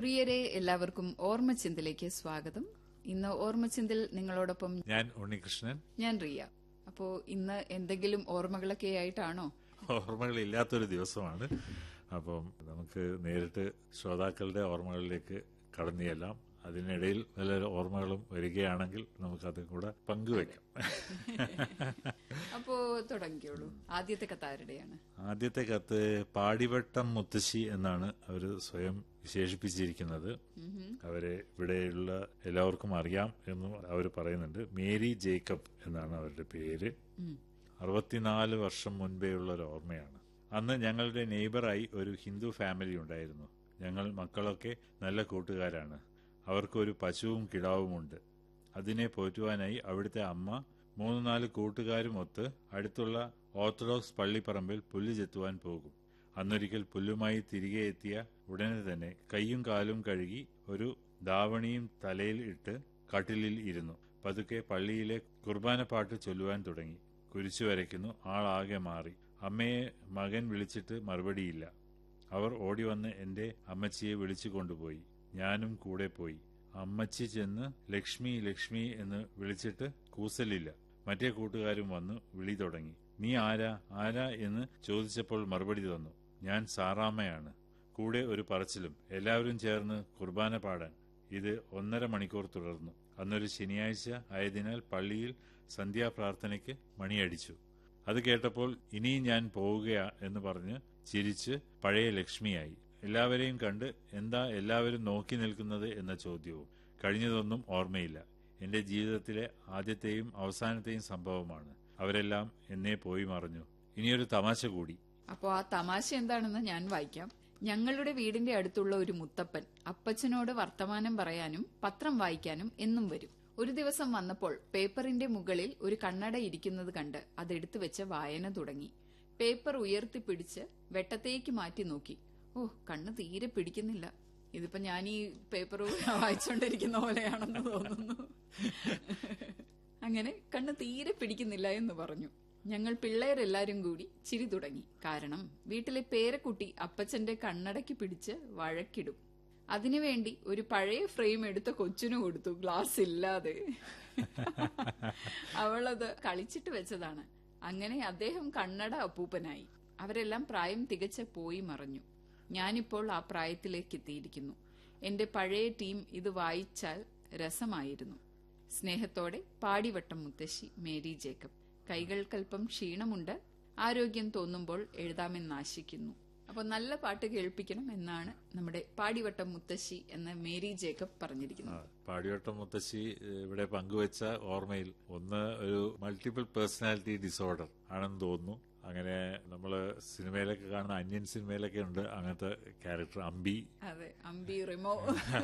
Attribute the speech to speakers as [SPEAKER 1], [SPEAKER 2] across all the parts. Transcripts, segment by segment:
[SPEAKER 1] പ്രിയരെ, എല്ലാവർക്കും ഓർമ്മച്ചിന്തിലേക്ക് സ്വാഗതം. ഇന്ന് ഓർമ്മച്ചിന്തിൽ നിങ്ങളോടൊപ്പം
[SPEAKER 2] ഞാൻ ഉണ്ണികൃഷ്ണൻ,
[SPEAKER 1] ഞാൻ റിയ. അപ്പോ ഇന്ന് എന്തെങ്കിലും ഓർമ്മകളൊക്കെ ആയിട്ടാണോ?
[SPEAKER 2] ഓർമ്മകളില്ലാത്തൊരു ദിവസമാണ്. അപ്പം നമുക്ക് നേരിട്ട് ശ്രോതാക്കളുടെ ഓർമ്മകളിലേക്ക് കടന്നു ചെല്ലാം. അതിനിടയിൽ വല്ല ഓർമ്മകളും വരികയാണെങ്കിൽ നമുക്കതും കൂടെ പങ്കുവെക്കാം.
[SPEAKER 1] അപ്പോ തുടങ്ങിയോളൂ. ആദ്യത്തെ കത്ത് ആരുടെയാണ്?
[SPEAKER 2] ആദ്യത്തെ കത്ത് പാടിവട്ടം മുത്തശ്ശി എന്നാണ് അവർ സ്വയം വിശേഷിപ്പിച്ചിരിക്കുന്നത്. അവരെ ഇവിടെയുള്ള എല്ലാവർക്കും അറിയാം എന്നും അവർ പറയുന്നുണ്ട്. മേരി ജേക്കബ് എന്നാണ് അവരുടെ പേര്. 64 വർഷം മുൻപേയുള്ള ഒരു ഓർമ്മയാണ്. അന്ന് ഞങ്ങളുടെ നെയ്ബറായി ഒരു ഹിന്ദു ഫാമിലി ഉണ്ടായിരുന്നു. ഞങ്ങൾ മക്കളൊക്കെ നല്ല കൂട്ടുകാരാണ്. അവർക്കൊരു പശുവും കിടാവുമുണ്ട്. അതിനെ പോറ്റുവാനായി അവിടുത്തെ അമ്മ 3-4 കൂട്ടുകാരുമൊത്ത് അടുത്തുള്ള ഓർത്തഡോക്സ് പള്ളിപ്പറമ്പിൽ പുല്ല് ചെത്തുവാൻ പോകും. അന്നൊരിക്കൽ പുല്ലുമായി തിരികെ എത്തിയ ഉടനെ തന്നെ കൈയും കാലും കഴുകി ഒരു ദാവണിയും തലയിൽ ഇട്ട് കട്ടിലിൽ ഇരുന്നു. പതുക്കെ പള്ളിയിലെ കുർബാനപ്പാട്ട് ചൊല്ലുവാൻ തുടങ്ങി. കുരിശു വരയ്ക്കുന്നു. ആളാകെ മാറി. അമ്മയെ മകൻ വിളിച്ചിട്ട് മറുപടിയില്ല. അവർ ഓടിവന്ന് എന്റെ അമ്മച്ചിയെ വിളിച്ചു കൊണ്ടുപോയി. ഞാനും കൂടെ പോയി. അമ്മച്ചി ചെന്ന് ലക്ഷ്മി ലക്ഷ്മി എന്ന് വിളിച്ചിട്ട് കൂസലില്ല. മറ്റേ കൂട്ടുകാരും വന്നു വിളി തുടങ്ങി. നീ ആരാ ആരാ എന്ന് ചോദിച്ചപ്പോൾ മറുപടി തന്നു. ഞാൻ സാറാമ്മയാണ്. കൂടെ ഒരു പറച്ചിലും. എല്ലാവരും ചേർന്ന് കുർബാന പാടാൻ. ഇത് 1.5 മണിക്കൂർ തുടർന്നു. അന്നൊരു ശനിയാഴ്ച ആയതിനാൽ പള്ളിയിൽ സന്ധ്യാപ്രാർത്ഥനയ്ക്ക് മണിയടിച്ചു. അത് കേട്ടപ്പോൾ ഇനിയും ഞാൻ പോവുകയാ എന്ന് പറഞ്ഞ് ചിരിച്ച് പഴയ ലക്ഷ്മിയായി. എല്ലാവരെയും കണ്ട് എന്താ എല്ലാവരും നോക്കി നിൽക്കുന്നത് എന്ന ചോദ്യവും. കഴിഞ്ഞതൊന്നും ഓർമ്മയില്ല. എന്റെ ജീവിതത്തിലെ ആദ്യത്തെയും അവസാനത്തെയും സംഭവമാണ്. അവരെല്ലാം എന്നെ പോയി മറഞ്ഞു. ഇനിയൊരു തമാശ കൂടി.
[SPEAKER 1] അപ്പോ ആ തമാശ എന്താണെന്ന് ഞാൻ വായിക്കാം. ഞങ്ങളുടെ വീടിന്റെ അടുത്തുള്ള ഒരു മുത്തപ്പൻ അപ്പച്ചനോട് വർത്തമാനം പറയാനും പത്രം വായിക്കാനും എന്നും വരും. ഒരു ദിവസം വന്നപ്പോൾ പേപ്പറിന്റെ മുകളിൽ ഒരു കണ്ണട ഇരിക്കുന്നത് കണ്ട് അതെടുത്തു വെച്ച് വായന തുടങ്ങി. പേപ്പർ ഉയർത്തിപ്പിടിച്ച് വെട്ടത്തേക്ക് മാറ്റി നോക്കി. ഓ, കണ്ണ് തീരെ പിടിക്കുന്നില്ല. ഇതിപ്പോ ഞാൻ ഈ പേപ്പർ വായിച്ചുകൊണ്ടിരിക്കുന്ന പോലെയാണെന്ന് തോന്നുന്നു. അങ്ങനെ കണ്ണ് തീരെ പിടിക്കുന്നില്ല എന്ന് പറഞ്ഞു. ഞങ്ങൾ പിള്ളേരെല്ലാരും കൂടി ചിരി തുടങ്ങി. കാരണം വീട്ടിലെ പേരക്കുട്ടി അപ്പച്ചന്റെ കണ്ണടയ്ക്ക് പിടിച്ച് വഴക്കിടും. അതിനുവേണ്ടി ഒരു പഴയ ഫ്രെയിം എടുത്ത കൊച്ചിനു കൊടുത്തു, ഗ്ലാസ് ഇല്ലാതെ. അവളത് കളിച്ചിട്ട് വെച്ചതാണ്. അങ്ങനെ അദ്ദേഹം കണ്ണട അപ്പൂപ്പനായി. അവരെല്ലാം പ്രായം തികച്ച് പോയി മറഞ്ഞു. ഞാനിപ്പോൾ ആ പ്രായത്തിലേക്ക് എത്തിയിരിക്കുന്നു. എന്റെ പഴയ ടീം ഇത് വായിച്ചാൽ രസമായിരുന്നു. സ്നേഹത്തോടെ പാടിവട്ടം മുത്തശ്ശി മേരി ജേക്കബ്. കൈകൾക്കൽപ്പം ക്ഷീണമുണ്ട്. ആരോഗ്യം തോന്നുമ്പോൾ എഴുതാമെന്നാശിക്കുന്നു. അപ്പൊ നല്ല പാട്ട് കേൾപ്പിക്കണം എന്നാണ് നമ്മുടെ പാടിവട്ടം മുത്തശ്ശി എന്ന മേരി ജേക്കബ് പറഞ്ഞിരിക്കുന്നത്.
[SPEAKER 2] പാടിവട്ടം മുത്തശ്ശി ഇവിടെ പങ്കുവച്ച ഓർമ്മയിൽ ഒന്ന് ഒരു മൾട്ടിപ്പിൾ പേഴ്സണാലിറ്റി ഡിസോർഡർ ആണെന്ന് തോന്നുന്നു. അങ്ങനെ നമ്മള് സിനിമയിലൊക്കെ കാണുന്ന അന്യൻ സിനിമയിലൊക്കെ ഉണ്ട് അങ്ങനത്തെ ക്യാരക്ടർ. അമ്പി,
[SPEAKER 1] അതെ, അമ്പി റിമോ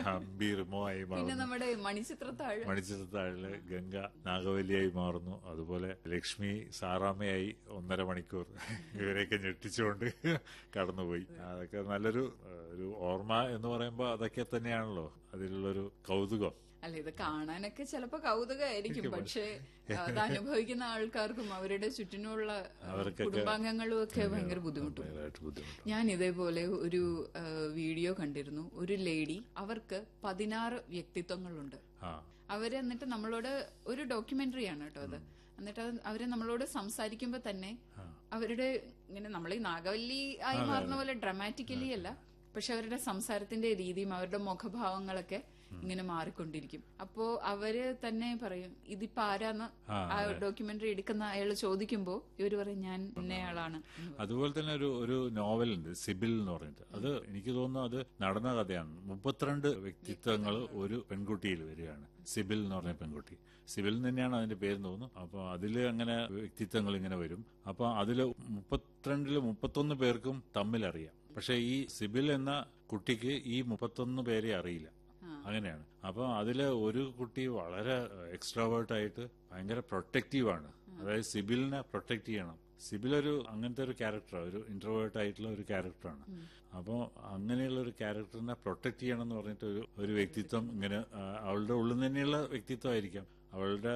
[SPEAKER 2] ആയി മാറുന്നു.
[SPEAKER 1] പിന്നെ നമ്മുടെ
[SPEAKER 2] മണിച്ചിത്രത്താഴില് ഗംഗ നാഗവല്ലിയായി മാറുന്നു. അതുപോലെ ലക്ഷ്മി സാറാമ്മയായി 1.5 മണിക്കൂർ ഇവരെയൊക്കെ ഞെട്ടിച്ചുകൊണ്ട് കടന്നുപോയി. അതൊക്കെ നല്ലൊരു ഓർമ്മ എന്ന് പറയുമ്പോ അതൊക്കെ തന്നെയാണല്ലോ അതിലുള്ളൊരു കൗതുകം.
[SPEAKER 1] അല്ല, ഇത് കാണാനൊക്കെ ചിലപ്പോ കൗതുകമായിരിക്കും. പക്ഷേ അത് അനുഭവിക്കുന്ന ആൾക്കാർക്കും അവരുടെ ചുറ്റിനുള്ള കുടുംബാംഗങ്ങളും ഒക്കെ ഭയങ്കര ബുദ്ധിമുട്ടുണ്ട്. ഞാൻ ഇതേപോലെ ഒരു വീഡിയോ കണ്ടിരുന്നു. ഒരു ലേഡി, അവർക്ക് 16 വ്യക്തിത്വങ്ങളുണ്ട്. അവര് എന്നിട്ട് നമ്മളോട് ഒരു ഡോക്യുമെന്ററിയാണ് കേട്ടോ അത്. എന്നിട്ട് അവര് നമ്മളോട് സംസാരിക്കുമ്പോ തന്നെ അവരുടെ ഇങ്ങനെ നമ്മൾ ഈ നാഗവല്ലി ആയി മാറുന്ന പോലെ ഡ്രമാറ്റിക്കലി അല്ല, പക്ഷെ അവരുടെ സംസാരത്തിന്റെ രീതിയും അവരുടെ മുഖഭാവങ്ങളൊക്കെ ഇങ്ങനെ മാറിക്കൊണ്ടിരിക്കും. അപ്പോ അവര് തന്നെ പറയും ഇതിപ്പോ ആരാന്ന് ആ ഡോക്യുമെന്ററി എടുക്കുന്ന അയാൾ ചോദിക്കുമ്പോ ഇവര് പറയും ഞാൻ ഇന്നയാളാണ്.
[SPEAKER 2] അതുപോലെ തന്നെ ഒരു നോവലുണ്ട് സിബിൽ എന്ന് പറഞ്ഞിട്ട്. അത് എനിക്ക് തോന്നുന്നു അത് നടന്ന കഥയാണ്. 32 വ്യക്തിത്വങ്ങൾ ഒരു പെൺകുട്ടിയിൽ വരികയാണ്. സിബിൽ എന്ന് പറഞ്ഞ പെൺകുട്ടി. സിബിൽ തന്നെയാണ് അതിന്റെ പേര് തോന്നുന്നു. അപ്പൊ അതില് അങ്ങനെ വ്യക്തിത്വങ്ങൾ ഇങ്ങനെ വരും. അപ്പൊ അതില് 32-ല് 31 പേർക്കും തമ്മിൽ അറിയാം. പക്ഷെ ഈ സിബിൽ എന്ന കുട്ടിക്ക് ഈ 31 പേരെ അറിയില്ല. അങ്ങനെയാണ്. അപ്പൊ അതില് ഒരു കുട്ടി വളരെ എക്സ്ട്രോവേർട്ടായിട്ട് ഭയങ്കര പ്രൊട്ടക്റ്റീവാണ്. അതായത് സിബിലിനെ പ്രൊട്ടക്ട് ചെയ്യണം. സിബിൽ അങ്ങനത്തെ ഒരു ക്യാരക്ടറാണ്, ഒരു ഇൻട്രോവേർട്ട് ആയിട്ടുള്ള ഒരു ക്യാരക്ടറാണ്. അപ്പോൾ അങ്ങനെയുള്ള ഒരു ക്യാരക്ടറിനെ പ്രൊട്ടക്ട് ചെയ്യണം എന്ന് പറഞ്ഞിട്ട് ഒരു വ്യക്തിത്വം ഇങ്ങനെ അവളുടെ ഉള്ളിൽ തന്നെയുള്ള വ്യക്തിത്വമായിരിക്കാം. അവളുടെ